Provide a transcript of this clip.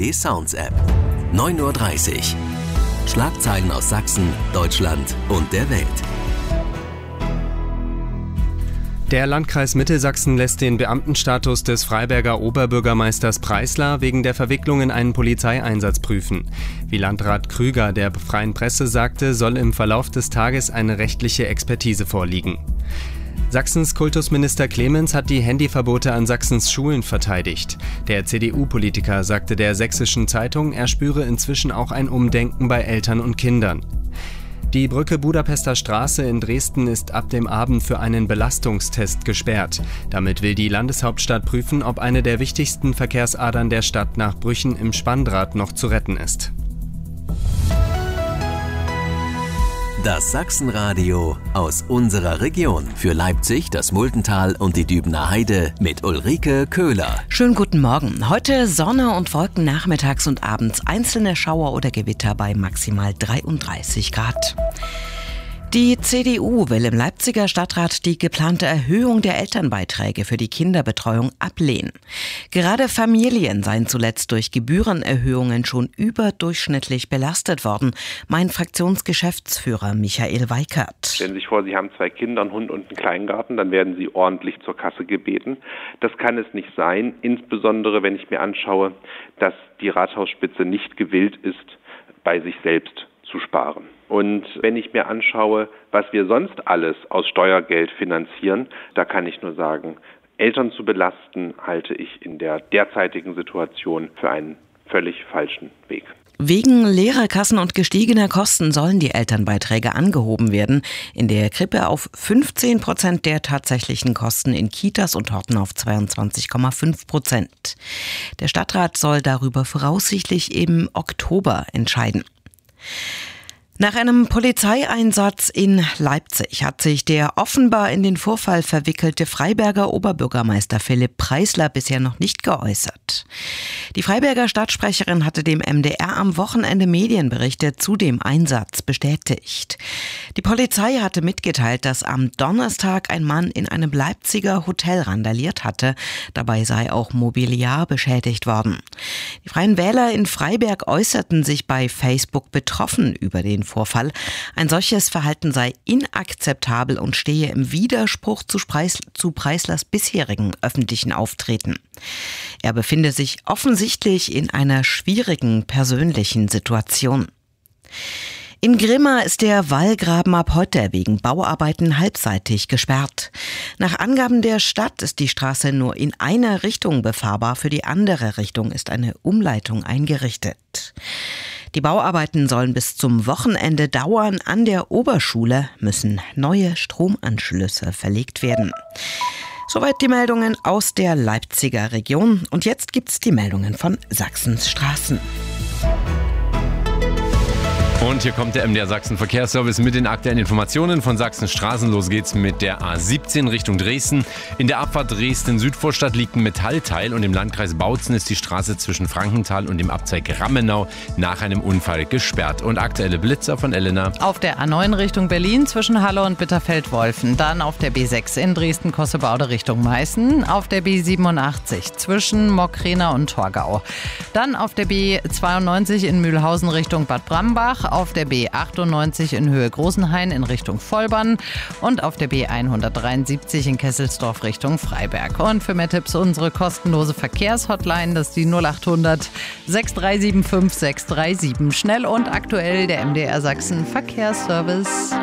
RP Sounds App. 9:30 Uhr. Schlagzeilen aus Sachsen, Deutschland und der Welt. Der Landkreis Mittelsachsen lässt den Beamtenstatus des Freiberger Oberbürgermeisters Preisler wegen der Verwicklung in einen Polizeieinsatz prüfen. Wie Landrat Krüger der Freien Presse sagte, soll im Verlauf des Tages eine rechtliche Expertise vorliegen. Sachsens Kultusminister Clemens hat die Handyverbote an Sachsens Schulen verteidigt. Der CDU-Politiker sagte der Sächsischen Zeitung, er spüre inzwischen auch ein Umdenken bei Eltern und Kindern. Die Brücke Budapester Straße in Dresden ist ab dem Abend für einen Belastungstest gesperrt. Damit will die Landeshauptstadt prüfen, ob eine der wichtigsten Verkehrsadern der Stadt nach Brüchen im Spanndraht noch zu retten ist. Das Sachsenradio aus unserer Region. Für Leipzig, das Muldental und die Dübener Heide mit Ulrike Köhler. Schönen guten Morgen. Heute Sonne und Wolken nachmittags und abends. Einzelne Schauer oder Gewitter bei maximal 33 Grad. Die CDU will im Leipziger Stadtrat die geplante Erhöhung der Elternbeiträge für die Kinderbetreuung ablehnen. Gerade Familien seien zuletzt durch Gebührenerhöhungen schon überdurchschnittlich belastet worden, meint Fraktionsgeschäftsführer Michael Weikert. Stellen Sie sich vor, Sie haben 2 Kinder, einen Hund und einen Kleingarten, dann werden Sie ordentlich zur Kasse gebeten. Das kann es nicht sein, insbesondere wenn ich mir anschaue, dass die Rathausspitze nicht gewillt ist, bei sich selbst zu sparen. Und wenn ich mir anschaue, was wir sonst alles aus Steuergeld finanzieren, da kann ich nur sagen, Eltern zu belasten, halte ich in der derzeitigen Situation für einen völlig falschen Weg. Wegen Lehrerkassen und gestiegener Kosten sollen die Elternbeiträge angehoben werden. In der Krippe auf 15% der tatsächlichen Kosten, in Kitas und Horten auf 22,5%. Der Stadtrat soll darüber voraussichtlich im Oktober entscheiden. Nach einem Polizeieinsatz in Leipzig hat sich der offenbar in den Vorfall verwickelte Freiberger Oberbürgermeister Philipp Preisler bisher noch nicht geäußert. Die Freiberger Stadtsprecherin hatte dem MDR am Wochenende Medienberichte zu dem Einsatz bestätigt. Die Polizei hatte mitgeteilt, dass am Donnerstag ein Mann in einem Leipziger Hotel randaliert hatte. Dabei sei auch Mobiliar beschädigt worden. Die Freien Wähler in Freiberg äußerten sich bei Facebook betroffen über den Vorfall. Ein solches Verhalten sei inakzeptabel und stehe im Widerspruch zu Preislers bisherigen öffentlichen Auftreten. Er befinde sich offensichtlich in einer schwierigen persönlichen Situation. In Grimma ist der Wallgraben ab heute wegen Bauarbeiten halbseitig gesperrt. Nach Angaben der Stadt ist die Straße nur in einer Richtung befahrbar, für die andere Richtung ist eine Umleitung eingerichtet. Die Bauarbeiten sollen bis zum Wochenende dauern. An der Oberschule müssen neue Stromanschlüsse verlegt werden. Soweit die Meldungen aus der Leipziger Region. Und jetzt gibt's die Meldungen von Sachsens Straßen. Und hier kommt der MDR Sachsen Verkehrsservice mit den aktuellen Informationen von Sachsens Straßen. Los geht's mit der A17 Richtung Dresden. In der Abfahrt Dresden-Südvorstadt liegt ein Metallteil und im Landkreis Bautzen ist die Straße zwischen Frankenthal und dem Abzweig Rammenau nach einem Unfall gesperrt. Und aktuelle Blitzer von Elena. Auf der A9 Richtung Berlin zwischen Halle und Bitterfeld-Wolfen. Dann auf der B6 in Dresden-Kossebaude Richtung Meißen. Auf der B87 zwischen Mockrena und Torgau. Dann auf der B92 in Mühlhausen Richtung Bad Brambach. Auf der B98 in Höhe Großenhain in Richtung Vollbann und auf der B173 in Kesselsdorf Richtung Freiberg. Und für mehr Tipps unsere kostenlose Verkehrshotline, das ist die 0800 6375 637. Schnell und aktuell der MDR Sachsen Verkehrsservice.